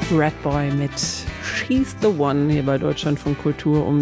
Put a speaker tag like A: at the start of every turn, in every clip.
A: Ratboy mit She's the One hier bei Deutschlandfunk Kultur um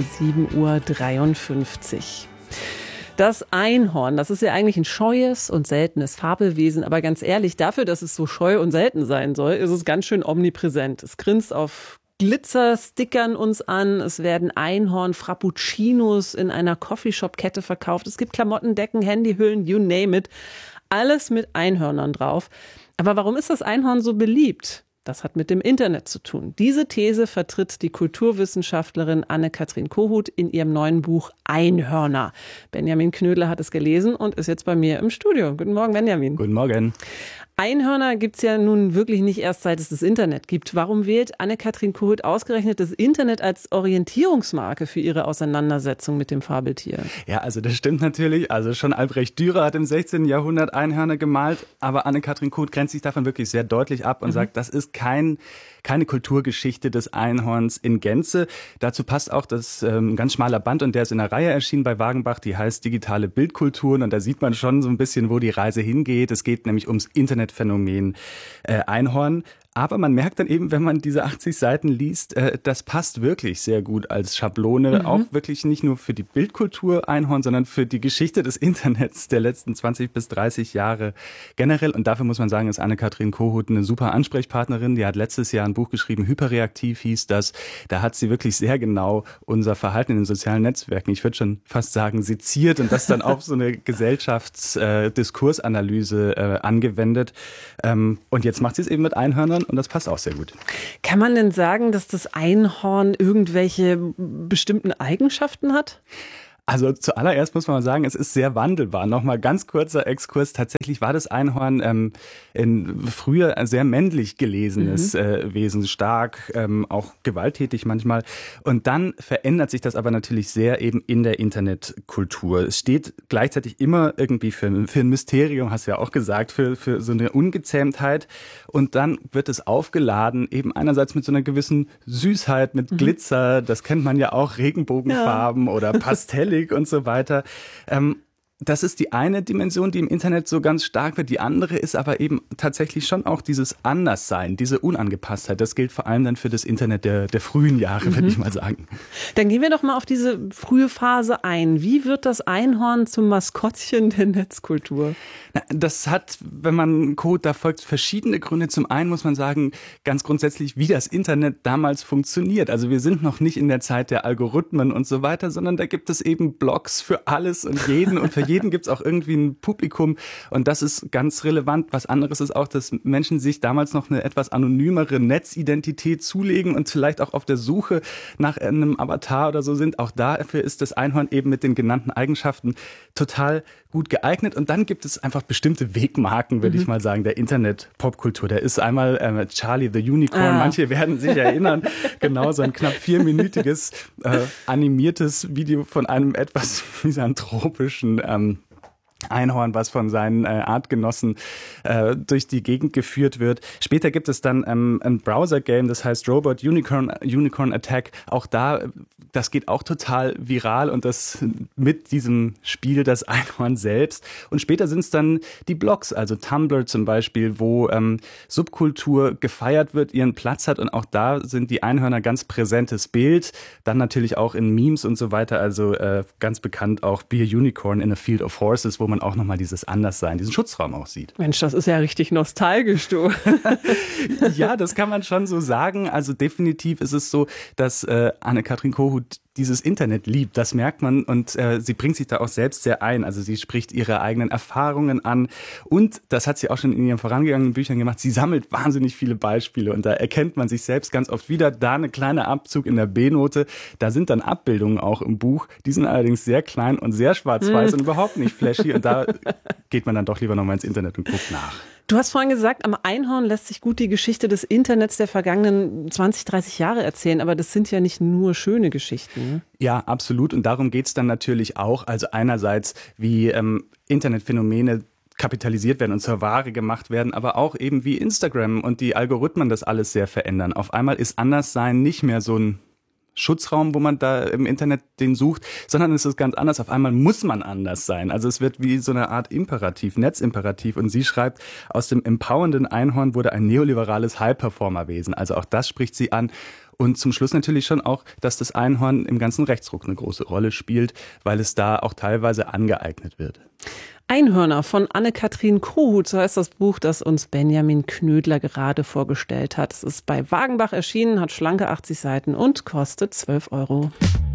A: 7:53 Uhr. Das Einhorn, das ist ja eigentlich ein scheues und seltenes Fabelwesen, aber ganz ehrlich, dafür, dass es so scheu und selten sein soll, ist es ganz schön omnipräsent. Es grinst auf Glitzer-Stickern uns an, es werden Einhorn-Frappuccinos in einer Coffeeshop-Kette verkauft, es gibt Klamotten, Decken, Handyhüllen, you name it, alles mit Einhörnern drauf. Aber warum ist das Einhorn so beliebt? Das hat mit dem Internet zu tun. Diese These vertritt die Kulturwissenschaftlerin Anne-Kathrin Kohut in ihrem neuen Buch Einhörner. Benjamin Knödler hat es gelesen und ist jetzt bei mir im Studio. Guten Morgen, Benjamin.
B: Guten Morgen.
A: Einhörner gibt's ja nun wirklich nicht erst, seit es das Internet gibt. Warum wählt Anne-Kathrin Kohut ausgerechnet das Internet als Orientierungsmarke für ihre Auseinandersetzung mit dem Fabeltier?
B: Ja, also das stimmt natürlich. Also schon Albrecht Dürer hat im 16. Jahrhundert Einhörner gemalt, aber Anne-Kathrin Kohut grenzt sich davon wirklich sehr deutlich ab und sagt, das ist keine Kulturgeschichte des Einhorns in Gänze. Dazu passt auch das ganz schmaler Band und der ist in einer Reihe erschienen bei Wagenbach, die heißt Digitale Bildkulturen und da sieht man schon so ein bisschen, wo die Reise hingeht. Es geht nämlich ums Internetphänomen Einhorn. Aber man merkt dann eben, wenn man diese 80 Seiten liest, das passt wirklich sehr gut als Schablone, auch wirklich nicht nur für die Bildkultur Einhorn, sondern für die Geschichte des Internets der letzten 20 bis 30 Jahre generell. Und dafür muss man sagen, ist Anne-Kathrin Kohut eine super Ansprechpartnerin. Die hat letztes Jahr ein Buch geschrieben, Hyperreaktiv hieß das. Da hat sie wirklich sehr genau unser Verhalten in den sozialen Netzwerken, ich würde schon fast sagen, seziert und das dann auf so eine Gesellschaftsdiskursanalyse angewendet. Und jetzt macht sie es eben mit Einhörnern. Und das passt auch sehr gut.
A: Kann man denn sagen, dass das Einhorn irgendwelche bestimmten Eigenschaften hat?
B: Also zuallererst muss man mal sagen, es ist sehr wandelbar. Nochmal ganz kurzer Exkurs. Tatsächlich war das Einhorn früher ein sehr männlich gelesenes Wesen, stark, auch gewalttätig manchmal. Und dann verändert sich das aber natürlich sehr eben in der Internetkultur. Es steht gleichzeitig immer irgendwie für ein Mysterium, hast du ja auch gesagt, für so eine Ungezähmtheit. Und dann wird es aufgeladen, eben einerseits mit so einer gewissen Süßheit, mit Glitzer, das kennt man ja auch, Regenbogenfarben oder Pastelle und so weiter. Das ist die eine Dimension, die im Internet so ganz stark wird. Die andere ist aber eben tatsächlich schon auch dieses Anderssein, diese Unangepasstheit. Das gilt vor allem dann für das Internet der frühen Jahre, würde ich mal sagen.
A: Dann gehen wir doch mal auf diese frühe Phase ein. Wie wird das Einhorn zum Maskottchen der Netzkultur?
B: Das hat, wenn man Kohut da folgt, verschiedene Gründe. Zum einen muss man sagen, ganz grundsätzlich, wie das Internet damals funktioniert. Also wir sind noch nicht in der Zeit der Algorithmen und so weiter, sondern da gibt es eben Blogs für alles und jeden und für jeden gibt es auch irgendwie ein Publikum und das ist ganz relevant. Was anderes ist auch, dass Menschen sich damals noch eine etwas anonymere Netzidentität zulegen und vielleicht auch auf der Suche nach einem Avatar oder so sind. Auch dafür ist das Einhorn eben mit den genannten Eigenschaften total gut geeignet. Und dann gibt es einfach bestimmte Wegmarken, würde ich mal sagen, der Internet-Popkultur. Da ist einmal Charlie the Unicorn. Manche werden sich erinnern. Genau, so ein knapp 4-minütiges animiertes Video von einem etwas misanthropischen Einhorn, was von seinen Artgenossen durch die Gegend geführt wird. Später gibt es dann ein Browser-Game, das heißt Robot Unicorn Attack. Auch das geht auch total viral und das mit diesem Spiel das Einhorn selbst. Und später sind es dann die Blogs, also Tumblr zum Beispiel, wo Subkultur gefeiert wird, ihren Platz hat und auch da sind die Einhörner ganz präsentes Bild. Dann natürlich auch in Memes und so weiter, also ganz bekannt auch Be a Unicorn in a Field of Horses, wo man auch nochmal dieses Anderssein, diesen Schutzraum auch sieht.
A: Mensch, das ist ja richtig nostalgisch, du.
B: Ja, das kann man schon so sagen. Also definitiv ist es so, dass Anne-Kathrin Kohut dieses Internet liebt, das merkt man und sie bringt sich da auch selbst sehr ein. Also sie spricht ihre eigenen Erfahrungen an und das hat sie auch schon in ihren vorangegangenen Büchern gemacht. Sie sammelt wahnsinnig viele Beispiele und da erkennt man sich selbst ganz oft wieder. Da eine kleine Abzug in der B-Note, da sind dann Abbildungen auch im Buch. Die sind allerdings sehr klein und sehr schwarz-weiß und überhaupt nicht flashy und da geht man dann doch lieber nochmal ins Internet und guckt nach.
A: Du hast vorhin gesagt, am Einhorn lässt sich gut die Geschichte des Internets der vergangenen 20, 30 Jahre erzählen, aber das sind ja nicht nur schöne Geschichten. Ne?
B: Ja, absolut. Und darum geht's dann natürlich auch. Also einerseits, wie Internetphänomene kapitalisiert werden und zur Ware gemacht werden, aber auch eben wie Instagram und die Algorithmen das alles sehr verändern. Auf einmal ist Anderssein nicht mehr so ein Schutzraum, wo man da im Internet den sucht, sondern es ist ganz anders. Auf einmal muss man anders sein. Also es wird wie so eine Art Imperativ, Netzimperativ. Und sie schreibt, aus dem empowernden Einhorn wurde ein neoliberales High-Performer-Wesen. Also auch das spricht sie an. Und zum Schluss natürlich schon auch, dass das Einhorn im ganzen Rechtsruck eine große Rolle spielt, weil es da auch teilweise angeeignet wird.
A: Einhörner von Anne-Kathrin Kohut, so heißt das Buch, das uns Benjamin Knödler gerade vorgestellt hat. Es ist bei Wagenbach erschienen, hat schlanke 80 Seiten und kostet 12 Euro.